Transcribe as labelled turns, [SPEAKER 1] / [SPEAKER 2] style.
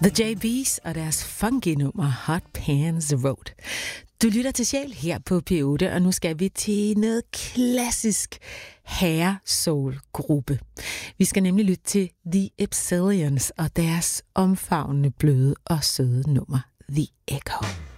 [SPEAKER 1] The JB's og deres funky nummer Hot Pants Road. Du lytter til Sjæl her på P8, og nu skal vi til noget klassisk herre-soul-gruppe. Vi skal nemlig lytte til The Epsillions og deres omfavnende bløde og søde nummer The Echo.